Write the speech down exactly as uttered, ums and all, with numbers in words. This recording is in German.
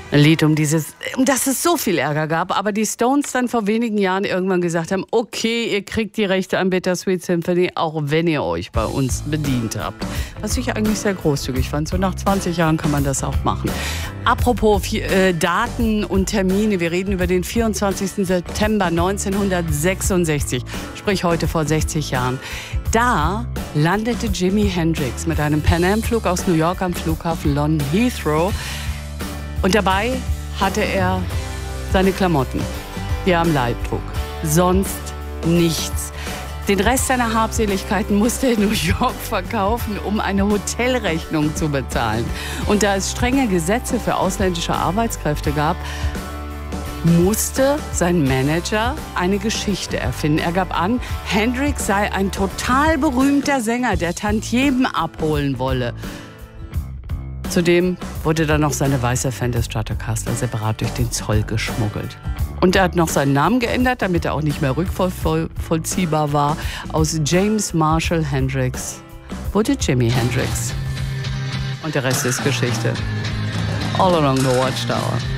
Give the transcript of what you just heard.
Ein Lied, um dieses, um das es so viel Ärger gab, aber die Stones dann vor wenigen Jahren irgendwann gesagt haben, okay, ihr kriegt die Rechte an Bittersweet Symphony, auch wenn ihr euch bei uns bedient habt. Was ich eigentlich sehr großzügig fand. So nach zwanzig Jahren kann man das auch machen. Apropos äh, Daten und Termine, wir reden über den vierundzwanzigsten September neunzehnhundertsechsundsechzig, sprich heute vor sechzig Jahren. Da landete Jimi Hendrix mit einem Pan Am-Flug aus New York am Flughafen London Heathrow. Und dabei hatte er seine Klamotten, die er am Leib trug. Sonst nichts. Den Rest seiner Habseligkeiten musste er in New York verkaufen, um eine Hotelrechnung zu bezahlen. Und da es strenge Gesetze für ausländische Arbeitskräfte gab, musste sein Manager eine Geschichte erfinden. Er gab an, Hendrix sei ein total berühmter Sänger, der Tantiemen abholen wolle. Zudem wurde dann noch seine weiße Fender Stratocaster separat durch den Zoll geschmuggelt. Und er hat noch seinen Namen geändert, damit er auch nicht mehr rückvollziehbar war. Aus James Marshall Hendrix wurde Jimi Hendrix. Und der Rest ist Geschichte. All along the Watchtower.